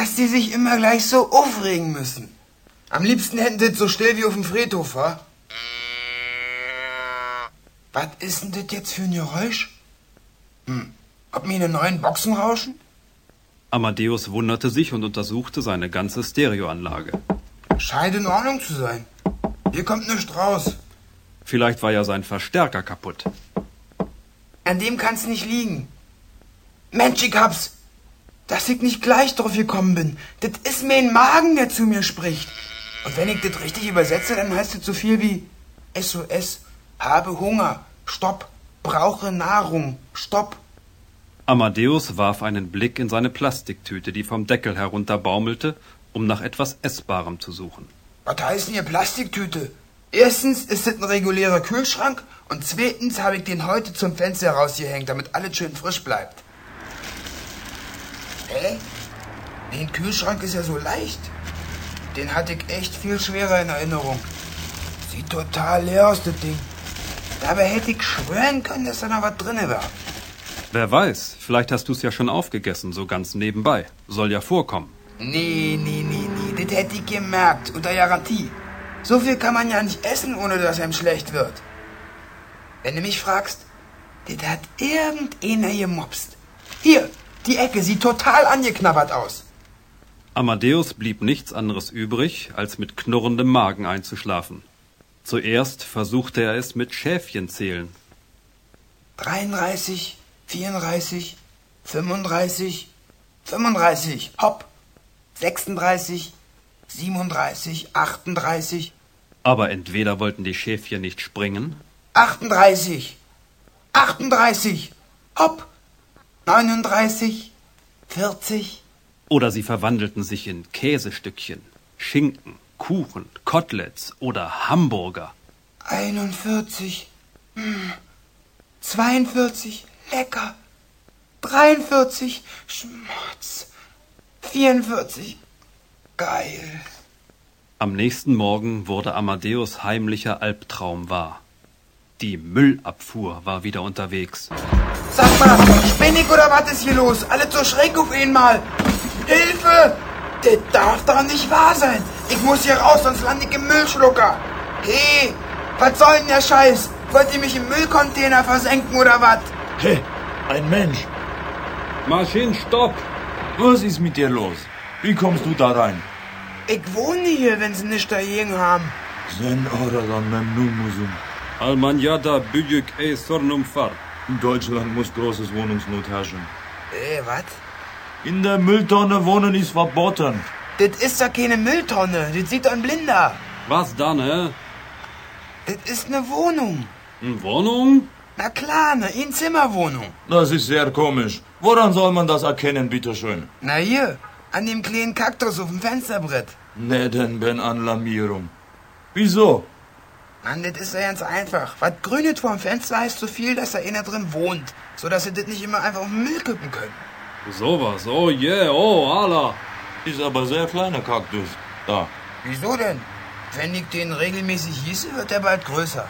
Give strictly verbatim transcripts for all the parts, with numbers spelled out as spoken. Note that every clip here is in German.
dass die sich immer gleich so aufregen müssen. Am liebsten hätten die so still wie auf dem Friedhof, wa? Was ist denn das jetzt für ein Geräusch? Hm, ob mir eine neuen Boxen rauschen? Amadeus wunderte sich und untersuchte seine ganze Stereoanlage. Scheint in Ordnung zu sein. Hier kommt nichts raus. Vielleicht war ja sein Verstärker kaputt. An dem kann's nicht liegen. Mensch, ich hab's. Dass ich nicht gleich drauf gekommen bin. Das ist mein Magen, der zu mir spricht. Und wenn ich das richtig übersetze, dann heißt es so viel wie S O S, habe Hunger, stopp, brauche Nahrung, stopp. Amadeus warf einen Blick in seine Plastiktüte, die vom Deckel herunterbaumelte, um nach etwas Essbarem zu suchen. Was heißt denn hier Plastiktüte? Erstens ist das ein regulärer Kühlschrank und zweitens habe ich den heute zum Fenster rausgehängt, damit alles schön frisch bleibt. Hä? Den Kühlschrank ist ja so leicht. Den hatte ich echt viel schwerer in Erinnerung. Sieht total leer aus, das Ding. Dabei hätte ich schwören können, dass da noch was drin war. Wer weiß, vielleicht hast du es ja schon aufgegessen, so ganz nebenbei. Soll ja vorkommen. Nee, nee, nee, nee, das hätte ich gemerkt, unter Garantie. So viel kann man ja nicht essen, ohne dass einem schlecht wird. Wenn du mich fragst, das hat irgendeiner gemopst. Hier, die Ecke sieht total angeknabbert aus. Amadeus blieb nichts anderes übrig, als mit knurrendem Magen einzuschlafen. Zuerst versuchte er es mit Schäfchenzählen. dreiunddreißig, vierunddreißig, fünfunddreißig, fünfunddreißig, hopp, sechsunddreißig, siebenunddreißig, achtunddreißig. Aber entweder wollten die Schäfchen nicht springen, achtunddreißig, achtunddreißig, hopp, neununddreißig, vierzig. oder sie verwandelten sich in Käsestückchen, Schinken, Kuchen, Koteletts oder Hamburger. einundvierzig, hm, zweiundvierzig, lecker, dreiundvierzig, Schmutz, vierundvierzig, geil. Am nächsten Morgen wurde Amadeus heimlicher Albtraum wahr. Die Müllabfuhr war wieder unterwegs. Sag mal, spinn ich oder was ist hier los? Alle so schräg auf einmal. Hilfe! Das darf doch nicht wahr sein. Ich muss hier raus, sonst lande ich im Müllschlucker. Hey, was soll denn der Scheiß? Wollt ihr mich im Müllcontainer versenken oder was? Hey, ein Mensch. Maschinen, stopp! Was ist mit dir los? Wie kommst du da rein? Ich wohne hier, wenn sie nichts dagegen haben. Sen oradan memnun musun? Almanya'da büyük e sorunum var. In Deutschland muss großes Wohnungsnot herrschen. Äh, was? In der Mülltonne wohnen ist verboten. Das ist doch keine Mülltonne. Das sieht doch ein Blinder. Was dann, hä? Das ist eine Wohnung. Eine Wohnung? Na klar, eine Einzimmerwohnung. Das ist sehr komisch. Woran soll man das erkennen, bitteschön? Na hier, an dem kleinen Kaktus auf dem Fensterbrett. Neden ben anlamierung. Wieso? Mann, das ist ja ganz einfach. Was grünet vorm Fenster heißt so viel, dass da einer drin wohnt. So dass sie das nicht immer einfach auf den Müll kippen können. Sowas, oh yeah, oh Allah. Ist aber sehr kleiner Kaktus. Da. Wieso denn? Wenn ich den regelmäßig hieße, wird er bald größer.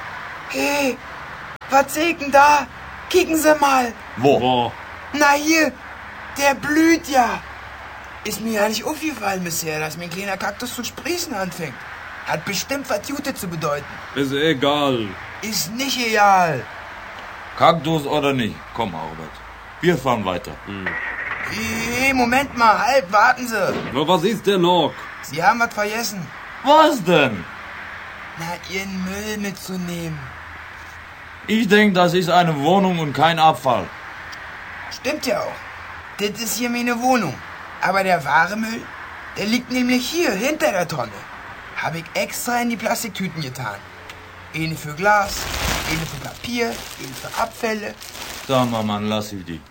Hey, was seht denn da? Kicken Sie mal. Wo? Boah. Na hier, der blüht ja. Ist mir ja nicht aufgefallen bisher, dass mein kleiner Kaktus zu sprießen anfängt. Hat bestimmt was Gutes zu bedeuten. Ist egal. Ist nicht egal. Kaktus oder nicht? Komm, Albert. Wir fahren weiter. Hey, Moment mal, halt, warten Sie. Aber was ist denn noch? Sie haben was vergessen. Was denn? Na, Ihren Müll mitzunehmen. Ich denke, das ist eine Wohnung und kein Abfall. Stimmt ja auch. Das ist hier meine Wohnung. Aber der wahre Müll, der liegt nämlich hier, hinter der Tonne. Habe ich extra in die Plastiktüten getan. Eine für Glas, eine für Papier, eine für Abfälle. Tamam, Mann, lass ich die.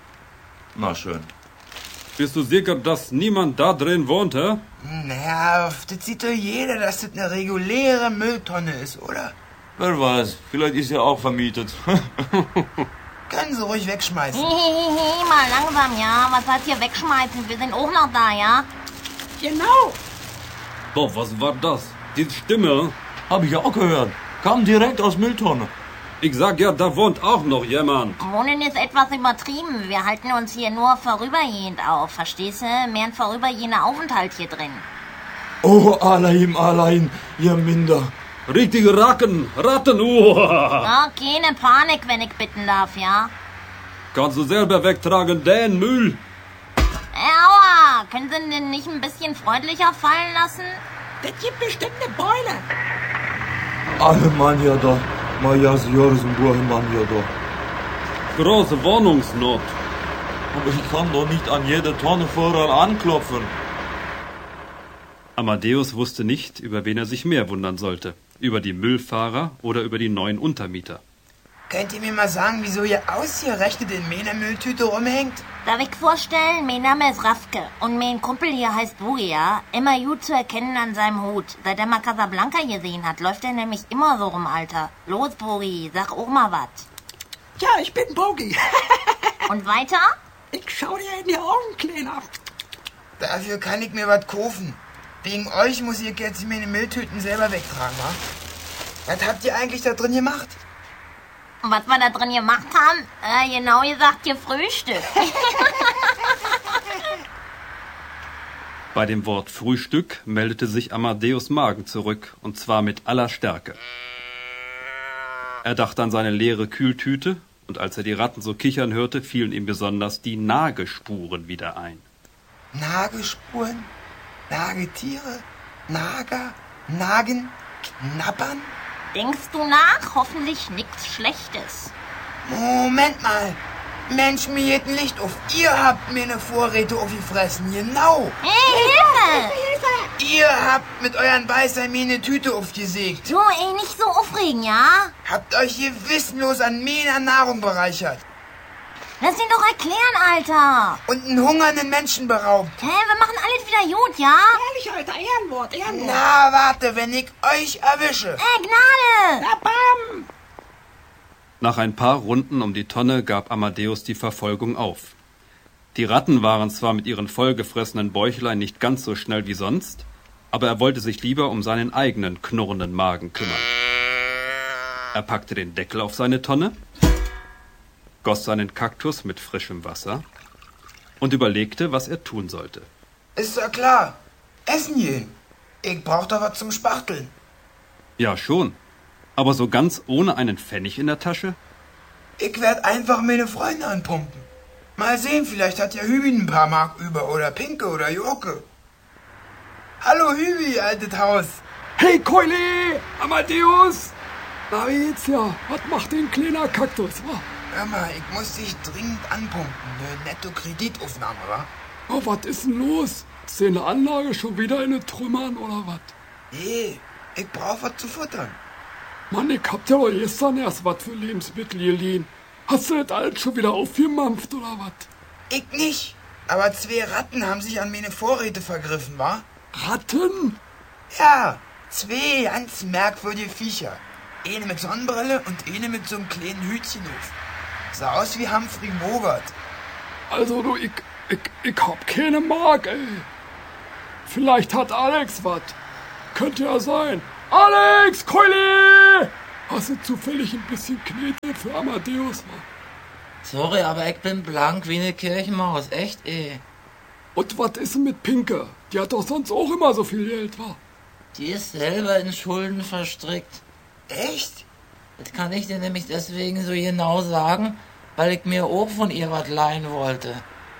Na schön. Bist du sicher, dass niemand da drin wohnt, hä? Naja, das sieht doch jeder, dass das eine reguläre Mülltonne ist, oder? Wer weiß, vielleicht ist er auch vermietet. Können Sie ruhig wegschmeißen. Hihihihi, mal langsam, ja? Was heißt hier wegschmeißen? Wir sind auch noch da, ja? Genau. Doch, was war das? Die Stimme? Hab ich auch gehört. Kam direkt aus Mülltonne. Ich sag ja, da wohnt auch noch jemand. Wohnen ist etwas übertrieben. Wir halten uns hier nur vorübergehend auf, verstehst du? Mehr ein vorübergehender Aufenthalt hier drin. Oh, allein, allein, ihr Minder. Richtige Racken, Rattenuhr. Ja, keine Panik, wenn ich bitten darf, ja? Kannst du selber wegtragen, den Müll. Aua, können Sie den nicht ein bisschen freundlicher fallen lassen? Das gibt bestimmt eine Beule. Alle Mann ja da. Majas Jorsenburg, Mann ja da. Große Wohnungsnot. Aber ich kann doch nicht an jede Tonne vorher anklopfen. Amadeus wusste nicht, über wen er sich mehr wundern sollte. Über die Müllfahrer oder über die neuen Untermieter. Könnt ihr mir mal sagen, wieso ihr ausgerechnet in meiner Mülltüte rumhängt? Darf ich vorstellen, mein Name ist Rafke und mein Kumpel hier heißt Boogie, ja? Immer gut zu erkennen an seinem Hut. Seit er mal Casablanca gesehen hat, läuft er nämlich immer so rum, Alter. Los, Boogie, sag auch mal was. Ja, ich bin Bogi. Und weiter? Ich schau dir in die Augen, Kleiner. Dafür kann ich mir was kaufen. Wegen euch muss ich jetzt meine Mülltüten selber wegtragen, wa? Was habt ihr eigentlich da drin gemacht? Und was wir da drin gemacht haben? Äh, genau gesagt, Gefrühstück. Bei dem Wort Frühstück meldete sich Amadeus Magen zurück, und zwar mit aller Stärke. Er dachte an seine leere Kühltüte, und als er die Ratten so kichern hörte, fielen ihm besonders die Nagespuren wieder ein. Nagespuren? Nagetiere? Nager? Nagen? Knabbern? Denkst du nach? Hoffentlich nichts Schlechtes. Moment mal. Mensch, mir geht ein Licht auf. Ihr habt mir eine Vorräte aufgefressen, genau. Hey, Hilfe! Ihr habt mit euren Beißern mir eine Tüte aufgesägt. Du, ey, nicht so aufregen, ja? Habt euch hier wissenlos an meiner Nahrung bereichert. Lass ihn doch erklären, Alter. Und einen hungernden Menschen beraubt. Hä, wir machen alles wieder gut, ja? Ehrlich, Alter, Ehrenwort, Ehrenwort. Na, warte, wenn ich euch erwische. Äh, Gnade! Na, bam! Nach ein paar Runden um die Tonne gab Amadeus die Verfolgung auf. Die Ratten waren zwar mit ihren vollgefressenen Bäuchlein nicht ganz so schnell wie sonst, aber er wollte sich lieber um seinen eigenen knurrenden Magen kümmern. Er packte den Deckel auf seine Tonne, goss seinen Kaktus mit frischem Wasser und überlegte, was er tun sollte. Ist doch klar. Essen gehen. Ich brauch doch was zum Spachteln. Ja, schon. Aber so ganz ohne einen Pfennig in der Tasche? Ich werd einfach meine Freunde anpumpen. Mal sehen, vielleicht hat ja Hübi ein paar Mark über oder Pinke oder Joke. Hallo Hübi, altes Haus. Hey Keule, Amadeus! Na, wie geht's ja? Was macht den kleiner Kaktus, wa? Hör mal, ich muss dich dringend anpumpen. Eine Netto-Kreditaufnahme, wa? Oh, was ist denn los? Ist deine Anlage schon wieder in den Trümmern oder was? Nee, ich brauch was zu futtern. Mann, ich hab dir doch gestern erst was für Lebensmittel geliehen. Hast du das alles schon wieder aufgemampft oder was? Ich nicht. Aber zwei Ratten haben sich an meine Vorräte vergriffen, wa? Ratten? Ja, zwei ganz merkwürdige Viecher. Eine mit Sonnenbrille und eine mit so einem kleinen Hütchen auf. Sah aus wie Humphrey Bogart. Also du, ich, ich, ich hab keine Mark, ey. Vielleicht hat Alex was. Könnte ja sein. Alex, Keule! Hast du zufällig ein bisschen Knete für Amadeus, wa? Sorry, aber ich bin blank wie eine Kirchenmaus, echt, ey. Und was ist denn mit Pinke? Die hat doch sonst auch immer so viel Geld, wa? Die ist selber in Schulden verstrickt. Echt? Das kann ich dir nämlich deswegen so genau sagen, weil ich mir auch von ihr was leihen wollte.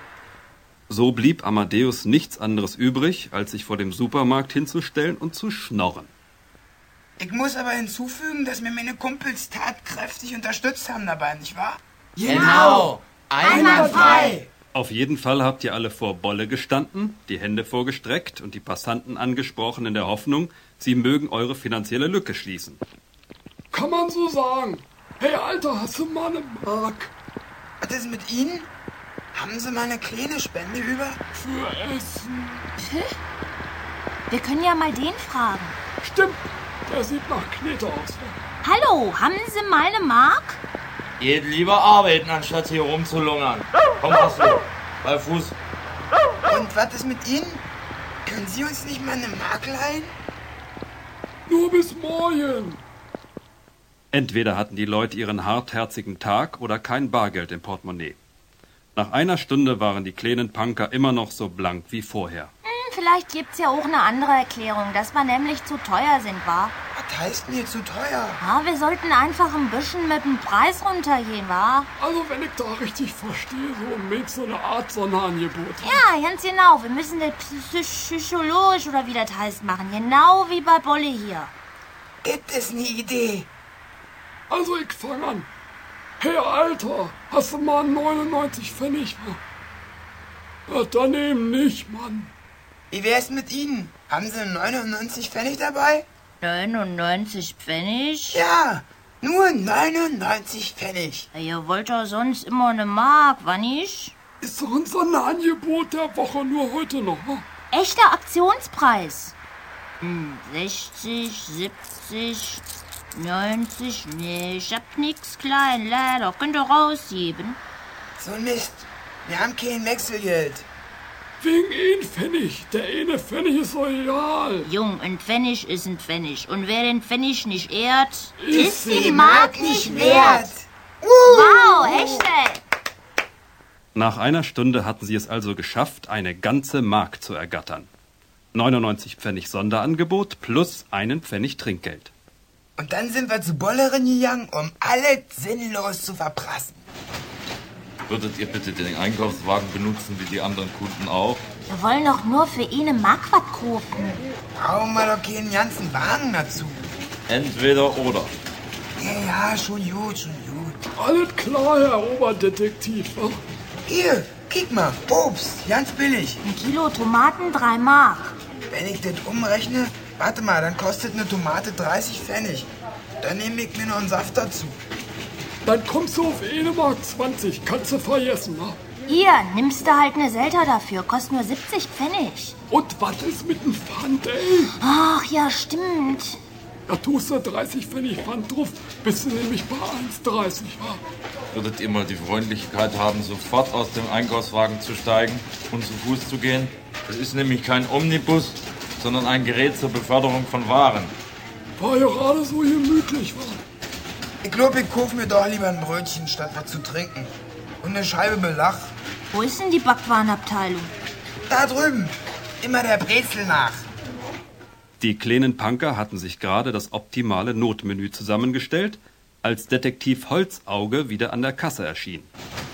So blieb Amadeus nichts anderes übrig, als sich vor dem Supermarkt hinzustellen und zu schnorren. Ich muss aber hinzufügen, dass mir meine Kumpels tatkräftig unterstützt haben dabei, nicht wahr? Genau! Einwandfrei! Auf jeden Fall habt ihr alle vor Bolle gestanden, die Hände vorgestreckt und die Passanten angesprochen in der Hoffnung, sie mögen eure finanzielle Lücke schließen. Kann man so sagen. Hey, Alter, hast du mal eine Mark Was ist mit Ihnen? Haben Sie mal eine kleine Spende über? für Essen? Wir können ja mal den fragen. Stimmt, der sieht nach Knete aus. wa? Hallo, haben Sie mal eine Mark? Geht lieber arbeiten, anstatt hier rumzulungern. Komm, hast du. Bei Fuß. Und was ist mit Ihnen? Können Sie uns nicht mal eine Mark leihen? Nur bis morgen. Entweder hatten die Leute ihren hartherzigen Tag oder kein Bargeld im Portemonnaie. Nach einer Stunde waren die kleinen Punker immer noch so blank wie vorher. Hm, vielleicht gibt's ja auch eine andere Erklärung, dass wir nämlich zu teuer sind, wa? Was heißt denn hier zu teuer? Ja, wir sollten einfach ein bisschen mit dem Preis runtergehen, wa? Also wenn ich da richtig verstehe, so mit so eine Art Sonderangebot. Ja, ganz genau. Wir müssen das psychologisch oder wie das heißt machen. Genau wie bei Bolle hier. Das ist eine Idee. Also ich fang an. Hey Alter, hast du mal neunundneunzig Pfennig? Ja, dann eben nicht, Mann. Wie wär's mit Ihnen? Haben Sie neunundneunzig Pfennig dabei? neunundneunzig Pfennig? Ja, nur neunundneunzig Pfennig. Ja, ihr wollt doch sonst immer eine Mark, wann nicht? Ist doch ein Sonderangebot der Woche nur heute noch. Ne? Echter Aktionspreis. Hm, sechzig, siebzig, neunzig, nee, ich hab nix klein, leider. Könnt ihr rausgeben? So ein Mist. Wir haben kein Wechselgeld. Wegen ein Pfennig. Der eine Pfennig ist doch egal. Jung, ein Pfennig ist ein Pfennig. Und wer den Pfennig nicht ehrt, Ist die Die Mark nicht wert. Wow, echt, ey. Nach einer Stunde hatten sie es also geschafft, eine ganze Mark zu ergattern. neunundneunzig Pfennig Sonderangebot plus einen Pfennig Trinkgeld. Und dann sind wir zu Bollerin gegangen, um alles sinnlos zu verprassen. Würdet ihr bitte den Einkaufswagen benutzen wie die anderen Kunden auch? Wir wollen doch nur für eine Mark was kaufen. Brauchen wir doch keinen ganzen Wagen dazu. Entweder oder. Ja, ja, schon gut, schon gut. Alles klar, Herr Oberdetektiv. Ne? Hier, kick mal, Obst, ganz billig. Ein Kilo Tomaten, drei Mark. Wenn ich das umrechne, warte mal, dann kostet eine Tomate dreißig Pfennig. Dann nehme ich mir noch einen Saft dazu. Dann kommst du auf eine Mark zwanzig. Kannst du vergessen, ne? Hier, nimmst du halt eine Selter dafür. Kostet nur siebzig Pfennig. Und was ist mit dem Pfand, ey? Ach ja, stimmt. Da tust du dreißig Pfennig Pfand drauf, bist du nämlich bei eins dreißig. Ja? Würdet ihr mal die Freundlichkeit haben, sofort aus dem Einkaufswagen zu steigen und zu Fuß zu gehen? Es ist nämlich kein Omnibus, sondern ein Gerät zur Beförderung von Waren. War ja gerade so gemütlich, war. Ich glaube, ich kaufe mir doch lieber ein Brötchen, statt was zu trinken. Und eine Scheibe Belach. Wo ist denn die Backwarenabteilung? Da drüben. Immer der Brezel nach. Die kleinen Punker hatten sich gerade das optimale Notmenü zusammengestellt, als Detektiv Holzauge wieder an der Kasse erschien.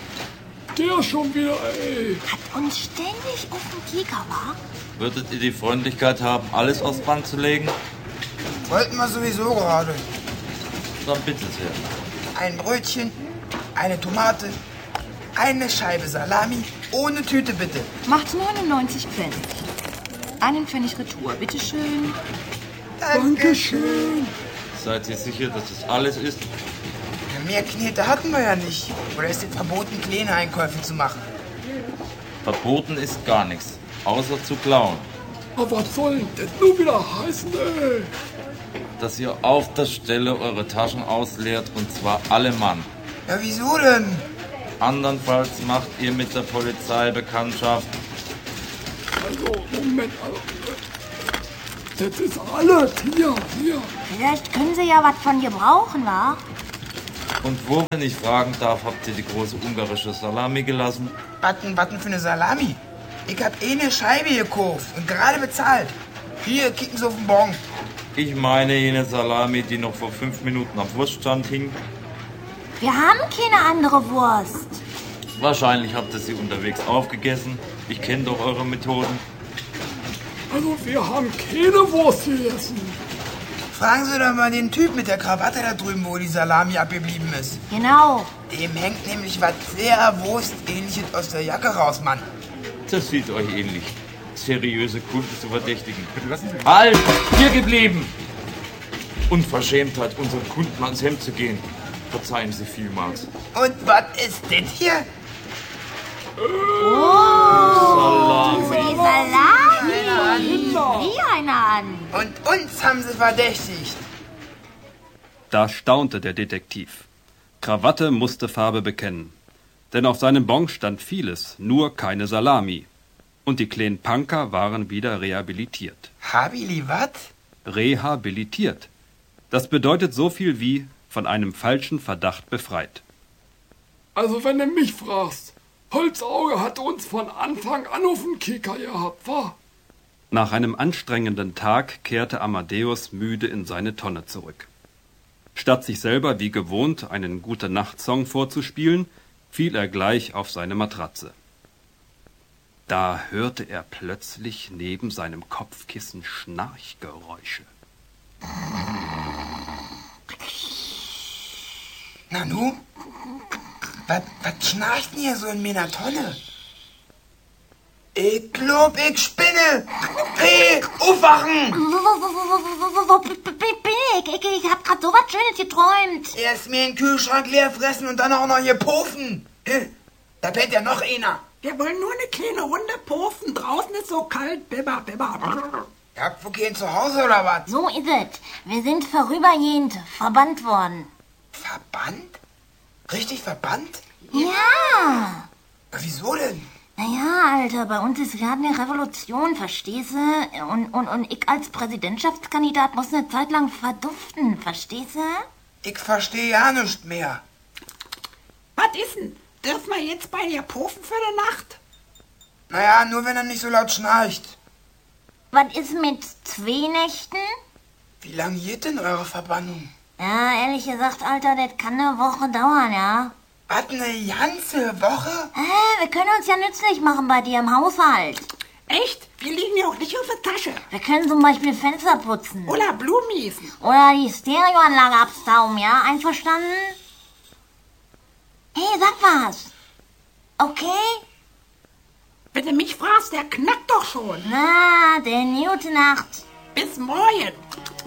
Der schon wieder, ey. Hat uns ständig auf den Kieker, wa? Würdet ihr die Freundlichkeit haben, alles aufs Band zu legen? Wollten wir sowieso gerade. Dann bitte sehr. Ein Brötchen, eine Tomate, eine Scheibe Salami, ohne Tüte bitte. Macht neunundneunzig Pfennig. Einen Pfennig Retour, bitteschön. Dankeschön. Seid ihr sicher, dass das alles ist? Ja, mehr Knete hatten wir ja nicht. Oder ist es verboten, kleine Einkäufe zu machen? Verboten ist gar nichts, außer zu klauen. Aber was soll denn das nur wieder heißen, ey? Dass ihr auf der Stelle eure Taschen ausleert, und zwar alle Mann. Ja, wieso denn? Andernfalls macht ihr mit der Polizei Bekanntschaft. Also, Moment, also. Das ist alles. Hier, hier. Vielleicht können sie ja was von gebrauchen, wa? Und wo, wenn ich fragen darf, habt ihr die große ungarische Salami gelassen? Batten, Batten für eine Salami. Ich hab eh eine Scheibe gekauft und gerade bezahlt. Hier, kicken Sie auf den Bon. Ich meine jene Salami, die noch vor fünf Minuten am Wurststand hing. Wir haben keine andere Wurst. Wahrscheinlich habt ihr sie unterwegs aufgegessen. Ich kenne doch eure Methoden. Also, wir haben keine Wurst gegessen. Fragen Sie doch mal den Typ mit der Krawatte da drüben, wo die Salami abgeblieben ist. Genau. Dem hängt nämlich was sehr Wurstähnliches aus der Jacke raus, Mann. Das sieht euch ähnlich. Seriöse Kunden zu verdächtigen. Halt! Hier geblieben! Unverschämtheit, unseren Kunden ans Hemd zu gehen. Verzeihen Sie vielmals. Und was ist das hier? Die Salami. Wie einer an. Und uns haben Sie verdächtigt. Da staunte der Detektiv. Krawatte musste Farbe bekennen. Denn auf seinem Bon stand vieles, nur keine Salami. Und die kleinen Punker waren wieder rehabilitiert. Habili wat? Rehabilitiert. Das bedeutet so viel wie von einem falschen Verdacht befreit. Also wenn du mich fragst, Holzauge hat uns von Anfang an auf den Kicker gehabt, wa? Nach einem anstrengenden Tag kehrte Amadeus müde in seine Tonne zurück. Statt sich selber wie gewohnt einen Gute-Nacht-Song vorzuspielen, fiel er gleich auf seine Matratze. Da hörte er plötzlich neben seinem Kopfkissen Schnarchgeräusche. Nanu? Was, was schnarcht denn hier so in meiner Tonne? Ich glaub, ich spinne! Hey, aufwachen! Wo, wo, wo, wo, wo, wo, wo bin ich? Ich, ich hab grad so was Schönes geträumt. Erst mir den Kühlschrank leer fressen und dann auch noch hier pofen. Hä? Da pennt ja noch einer. Wir wollen nur eine kleine Runde pofen. Draußen ist so kalt. Bibber, bibber. Ihr habt wohl keinen zu Hause oder was? So ist es. Wir sind vorübergehend verbannt worden. Verbannt? Richtig verbannt? Ja. Wieso denn? Naja, Alter, bei uns ist gerade eine Revolution, verstehst du? Und, und, und ich als Präsidentschaftskandidat muss eine Zeit lang verduften, verstehst du? Ich verstehe ja nichts mehr. Was ist denn? Dürfen wir jetzt bei dir pofen für die Nacht? Naja, nur wenn er nicht so laut schnarcht. Was ist mit zwei Nächten? Wie lange geht denn eure Verbannung? Ja, ehrlich gesagt, Alter, das kann eine Woche dauern, ja? Was, eine ganze Woche? Hä, wir können uns ja nützlich machen bei dir im Haushalt. Echt? Wir liegen ja auch nicht auf der Tasche. Wir können zum Beispiel Fenster putzen. Oder Blumen gießen. Oder die Stereoanlage abstauben, ja? Einverstanden? Hey, sag was. Okay? Wenn du mich fragst, der knackt doch schon. Na, denn gute Nacht. Bis morgen.